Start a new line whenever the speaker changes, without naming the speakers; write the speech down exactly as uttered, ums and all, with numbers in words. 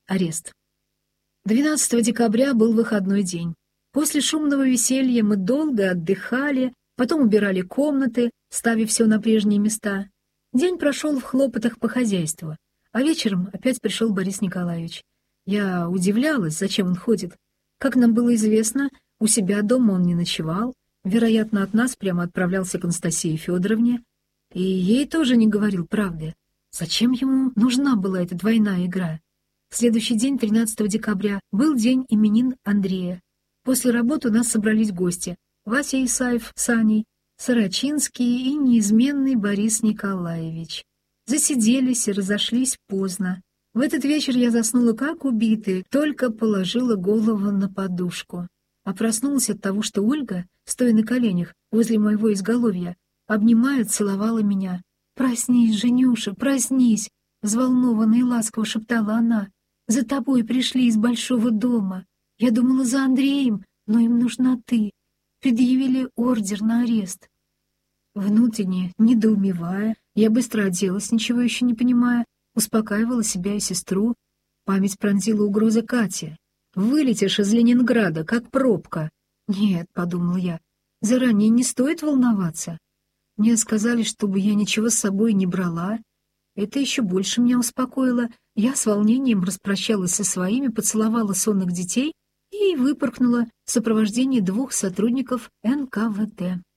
Арест. двенадцатого декабря был выходной день. После шумного веселья мы долго отдыхали, потом убирали комнаты, ставив все на прежние места. День прошел в хлопотах по хозяйству, а вечером опять пришел Борис Николаевич. Я удивлялась, зачем он ходит. Как нам было известно, у себя дома он не ночевал, вероятно, от нас прямо отправлялся к Анастасии Федоровне, и ей тоже не говорил правды. Зачем ему нужна была эта двойная игра? В следующий день, тринадцатого декабря, был день именин Андрея. После работы у нас собрались гости: Вася Исаев с Аней, Сорочинский и неизменный Борис Николаевич. Засиделись и разошлись поздно. В этот вечер я заснула как убитая, только положила голову на подушку. А проснулась от того, что Ольга, стоя на коленях возле моего изголовья, обнимая, целовала меня. «Проснись, Женюша, проснись!» — взволнованно и ласково шептала она. «За тобой пришли из большого дома. Я думала за Андреем, но им нужна ты. Предъявили ордер на арест». Внутренне, недоумевая, я быстро оделась, ничего еще не понимая, успокаивала себя и сестру. Память пронзила угроза Кати. «Вылетишь из Ленинграда, как пробка». «Нет», — подумал я, — «заранее не стоит волноваться». Мне сказали, чтобы я ничего с собой не брала. Это еще больше меня успокоило. Я с волнением распрощалась со своими, поцеловала сонных детей и выпорхнула в сопровождении двух сотрудников эн ка вэ дэ.